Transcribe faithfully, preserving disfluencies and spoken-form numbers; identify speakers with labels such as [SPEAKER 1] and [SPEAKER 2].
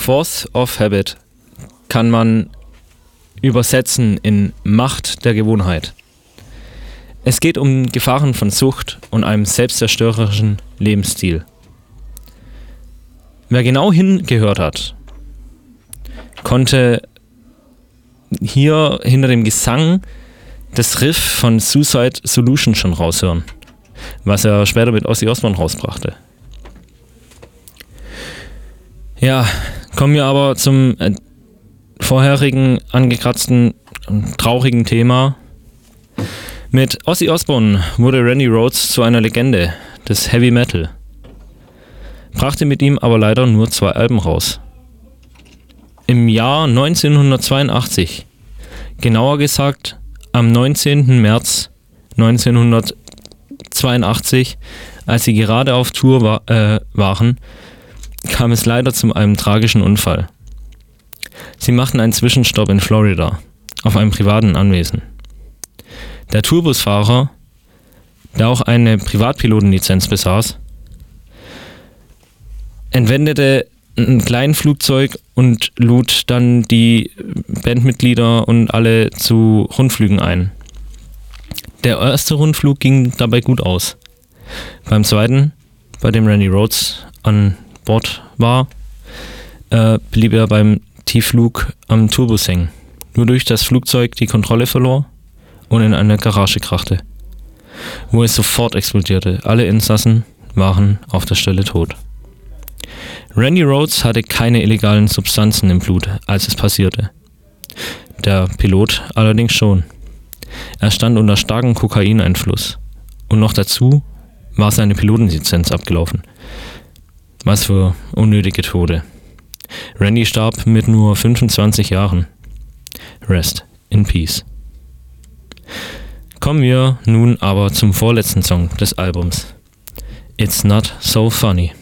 [SPEAKER 1] Force of Habit kann man übersetzen in Macht der Gewohnheit. Es geht um Gefahren von Sucht und einem selbstzerstörerischen Lebensstil. Wer genau hingehört hat, konnte hier hinter dem Gesang das Riff von Suicide Solution schon raushören, was er später mit Ozzy Osbourne rausbrachte. Ja, kommen wir aber zum äh, vorherigen angekratzten traurigen Thema. Mit Ozzy Osbourne wurde Randy Rhoads zu einer Legende des Heavy Metal, brachte mit ihm aber leider nur zwei Alben raus. Im Jahr neunzehnhundertzweiundachtzig, genauer gesagt am neunzehnten März neunzehnhundertzweiundachtzig, als sie gerade auf Tour war, äh, waren, kam es leider zu einem tragischen Unfall. Sie machten einen Zwischenstopp in Florida, auf einem privaten Anwesen. Der Tourbusfahrer, der auch eine Privatpilotenlizenz besaß, entwendete ein Kleinflugzeug und lud dann die Bandmitglieder und alle zu Rundflügen ein. Der erste Rundflug ging dabei gut aus. Beim zweiten, bei dem Randy Rhoads an Bord war, äh, blieb er beim Tiefflug am Tourbus hängen, wodurch das Flugzeug die Kontrolle verlor und in eine Garage krachte, wo es sofort explodierte. Alle Insassen waren auf der Stelle tot. Randy Rhoads hatte keine illegalen Substanzen im Blut, als es passierte. Der Pilot allerdings schon. Er stand unter starkem Kokaineinfluss und noch dazu war seine Pilotenlizenz abgelaufen. Was für unnötige Tode. Randy starb mit nur fünfundzwanzig Jahren. Rest in Peace. Kommen wir nun aber zum vorletzten Song des Albums. It's Not So Funny.